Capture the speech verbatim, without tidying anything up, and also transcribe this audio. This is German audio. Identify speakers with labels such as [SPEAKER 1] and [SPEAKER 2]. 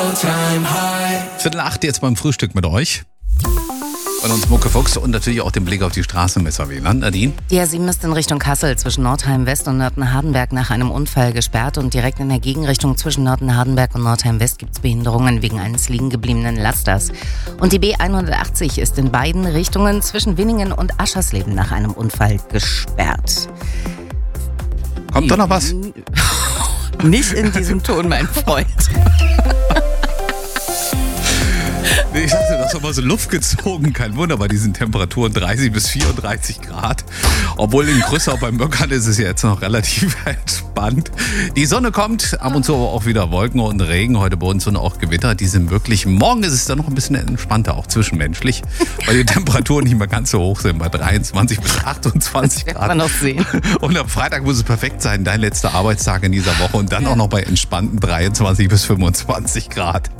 [SPEAKER 1] Viertel acht jetzt beim Frühstück mit euch. Von uns Mucke Fuchs und natürlich auch den Blick auf die Straße mit Sabine. Nadine?
[SPEAKER 2] Die A sieben ist in Richtung Kassel zwischen Nordheim West und Nörten-Hardenberg nach einem Unfall gesperrt und direkt in der Gegenrichtung zwischen Nörten-Hardenberg und Nordheim West gibt es Behinderungen wegen eines liegen gebliebenen Lasters. Und die B hundertachtzig ist in beiden Richtungen zwischen Winningen und Aschersleben nach einem Unfall gesperrt.
[SPEAKER 1] Kommt da noch was?
[SPEAKER 2] Nicht in diesem Ton, mein Freund.
[SPEAKER 1] Nee, ich dachte, das ist aber so Luft gezogen. Kein Wunder bei diesen Temperaturen dreißig bis vierunddreißig Grad. Obwohl in Grüssau beim Möckern ist es ja jetzt noch relativ entspannt. Die Sonne kommt, ab und zu aber auch wieder Wolken und Regen. Heute bei uns und auch Gewitter, die sind möglich. Morgen ist es dann noch ein bisschen entspannter, auch zwischenmenschlich, weil die Temperaturen nicht mehr ganz so hoch sind, bei dreiundzwanzig bis achtundzwanzig Grad.
[SPEAKER 2] Das wird man noch sehen.
[SPEAKER 1] Und am Freitag muss es perfekt sein, dein letzter Arbeitstag in dieser Woche und dann auch noch bei entspannten dreiundzwanzig bis fünfundzwanzig Grad.